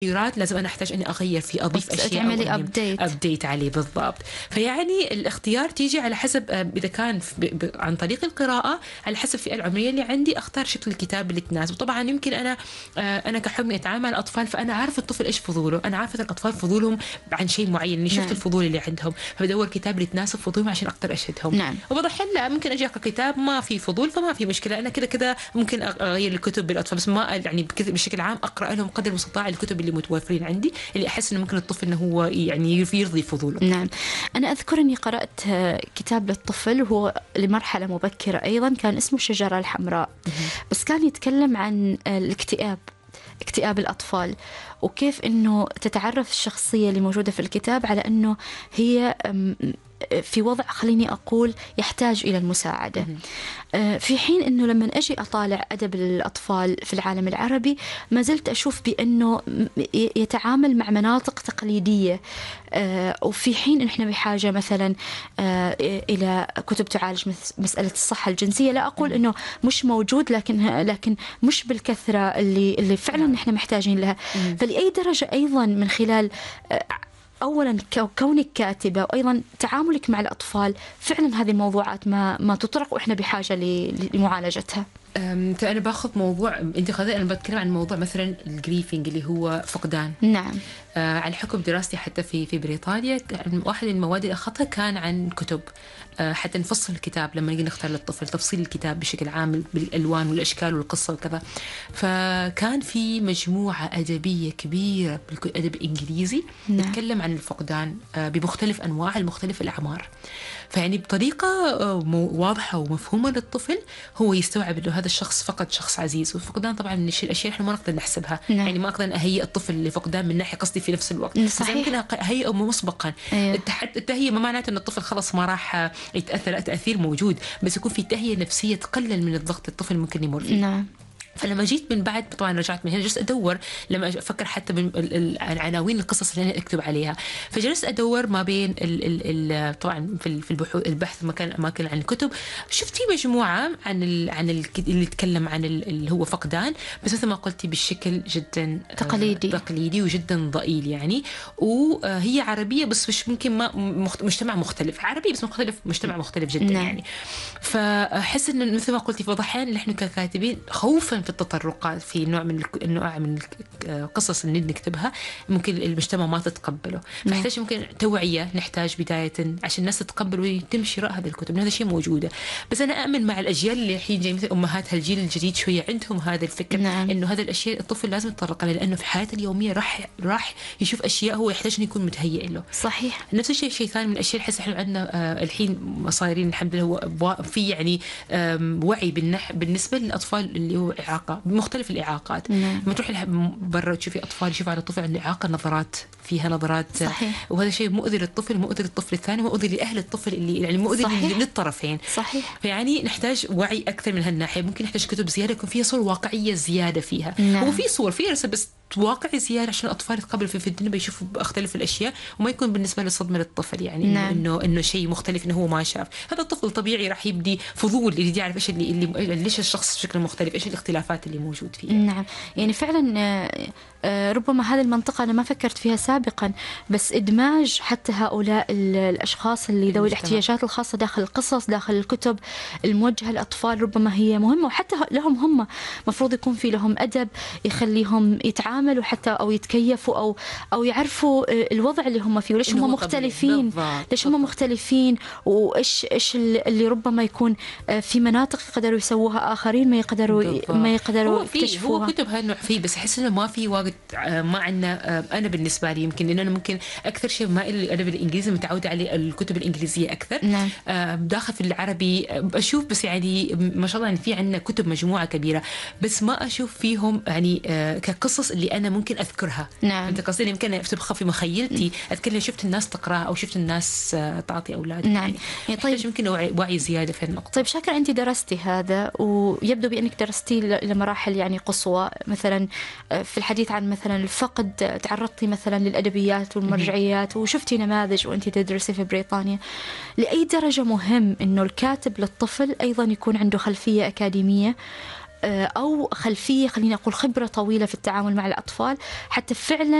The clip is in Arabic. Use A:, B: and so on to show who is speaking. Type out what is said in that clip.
A: لازم أنا أحتاج إني أغير فيه، أضيف أشياء
B: تعملي
A: أو أبديت عليه بالضبط. فيعني الاختيار تيجي على حسب إذا كان عن طريق القراءة، على حسب الفئة العمرية اللي عندي أختار شكل الكتاب اللي تناسب. طبعا يمكن أنا كحكمي أتعامل مع الأطفال، فأنا عارف الطفل إيش فضوله، أنا عارفة الأطفال فضولهم عن شيء معين، إني شفت الفضول اللي عندهم، فبدور كتاب اللي تناسب فضولهم عشان أقدر أشهدهم.
B: نعم.
A: وبعض الأحيان لا، ممكن أجي أقرأ كتاب ما في فضول، فما في مشكلة، أنا كذا ممكن أغير الكتب بالأطفال، بس ما يعني بشكل عام أقرأ لهم قدر المستطاع الكتب اللي متوفرين عندي، اللي أحس إنه ممكن الطفل إنه هو يعني يرضي فضوله.
B: نعم. أنا أذكر إني قرأت كتاب للطفل هو لمرحلة مبكرة أيضا، كان اسمه الشجرة الحمراء، بس كان يتكلم عن اكتئاب الأطفال، وكيف إنه تتعرف الشخصية اللي موجودة في الكتاب على إنه هي في وضع، خليني أقول، يحتاج إلى المساعدة. في حين أنه لما أجي أطالع أدب الأطفال في العالم العربي ما زلت أشوف بأنه يتعامل مع مناطق تقليدية، وفي حين إحنا بحاجة مثلا إلى كتب تعالج مسألة الصحة الجنسية. لا أقول أنه مش موجود، لكن مش بالكثرة اللي فعلا نحن محتاجين لها. فلأي درجة أيضا من خلال أولا كونك كاتبة، وأيضا تعاملك مع الأطفال، فعلا هذه الموضوعات ما تطرق وإحنا بحاجة لمعالجتها.
A: أنا باخذ موضوع، أنت خذي، أنا بتكلم عن موضوع مثلا الجريفينج اللي هو فقدان.
B: نعم.
A: على حكم دراستي حتى في بريطانيا، واحد من المواد اللي أخذتها كان عن كتب، حتى نفصل الكتاب لما نيجي نختار للطفل، تفصيل الكتاب بشكل عام بالألوان والأشكال والقصة وكذا. فكان في مجموعة أدبية كبيرة بالأدب الإنجليزي تتكلم عن الفقدان بمختلف أنواع المختلف الأعمار، فيعني بطريقة واضحة ومفهومة للطفل هو يستوعب إنه هذا الشخص فقد شخص عزيز. والفقدان طبعا من الأشياء إحنا ما نقدر نحسبها. يعني ما أقدر أهيئ الطفل لفقدان من ناحية قصدي في نفس الوقت،
B: صحيح.
A: ممكن أهيئه مسبقا. التهيئة ما معناته إن الطفل خلص ما راح يتأثر، تأثير موجود، بس يكون في تهيئة نفسية تقلل من الضغط الطفل ممكن يمر فيه.
B: نعم.
A: فلما جيت من بعد، طبعا رجعت من هنا جلست ادور، لما افكر حتى بالعناوين القصص اللي انا اكتب عليها، فجلست ادور ما بين طبعا في البحث اماكن عن الكتب، شفت في مجموعه عن اللي يتكلم عن اللي هو فقدان، بس مثل ما قلتي بالشكل جدا تقليدي وجدا ضئيل يعني. وهي عربيه بس مش ممكن ما مجتمع مختلف، عربي بس مجتمع مختلف جدا.
B: نعم.
A: يعني فاحس ان مثل ما قلتي في بعض الاحيان اللي احنا ككاتبين خوفا في التطرقات في نوع من القصص اللي نكتبها ممكن المجتمع ما تتقبله، فنحتاج ممكن توعية، نحتاج بداية عشان الناس تتقبل ويتم شراء هذه الكتب. هذا شيء موجودة، بس أنا أؤمن مع الأجيال اللي الحين جاي مثل أمهات هالجيل الجديد شوية عندهم هذا الفكر. إنه هذا الأشياء الطفل لازم يتطرق لها، لأنه في حياته اليومية راح يشوف أشياء هو يحتاج إنه يكون متهيئ له.
B: صحيح.
A: نفس الشيء ثاني من الأشياء حس إحنا عندنا الحين صايرين الحمد لله هو في يعني وعي بالنسبة للأطفال اللي هو إعاقة بمختلف الإعاقات. لما تروحي برا تشوفي أطفال يشوفوا على الطفل عنده إعاقة، نظرات فيها نظرات.
B: صحيح.
A: وهذا شيء مؤذي للطفل، مؤذي للطفل الثاني، مؤذي لأهل الطفل اللي يعني مؤذي للطرفين.
B: صحيح.
A: فيعني نحتاج وعي أكثر من هالناحية. ممكن نحتاج كتب زيادة يكون فيها صور واقعية زيادة فيها. هو في صور في رسم بس واقعي زيادة عشان الأطفال يتقبلوا في الدنيا، بيشوفوا أختلف الأشياء وما يكون بالنسبة للصدمة للطفل يعني إنه شيء مختلف إنه هو ما شاف. هذا الطفل طبيعي راح يبدي فضول اللي يعرف إيش ليش الشخص بشكل مختلف، إيش الاختلافات اللي موجود فيها.
B: نعم. يعني فعلا ربما هذه المنطقة أنا ما فكرت فيها سابقا، بس إدماج حتى هؤلاء الأشخاص اللي ذوي الاحتياجات الخاصة داخل القصص، داخل الكتب الموجهة للأطفال، ربما هي مهمة، وحتى لهم هم مفروض يكون في لهم أدب يخليهم يتعاملوا حتى أو يتكيفوا أو يعرفوا الوضع اللي هم فيه، وليش هم مختلفين، ليش هم مختلفين، وإيش اللي ربما يكون في مناطق يقدروا يسووها آخرين ما يقدروا يكتشفوها.
A: هو كتب هالنوع فيه، بس أحس إنه ما في واجد ما عندنا. أنا بالنسبة لي يمكن إنه أنا ممكن أكثر شيء ما الأدب الإنجليزي متعودة عليه الكتب الإنجليزية أكثر. داخل في العربي أشوف بس يعني ما شاء الله يعني في عندنا كتب مجموعة كبيرة، بس ما أشوف فيهم يعني كقصص اللي أنا ممكن أذكرها. أنت قصدي يمكن تبقى في مخيلتي أذكر شفت الناس تقرأ أو شفت الناس تعطي أولاد. يعني طيب يمكن وعي زيادة في النقطة.
B: طيب شاكر، أنت درستي هذا ويبدو بأنك درستي لمراحل يعني قصوى، مثلا في الحديث عن مثلا الفقد تعرضتي مثلا للأدبيات والمرجعيات وشفتي نماذج وأنت تدرسي في بريطانيا. لأي درجة مهم إنه الكاتب للطفل أيضا يكون عنده خلفية أكاديمية أو خلفية، خليني أقول خبرة طويلة في التعامل مع الأطفال، حتى فعلا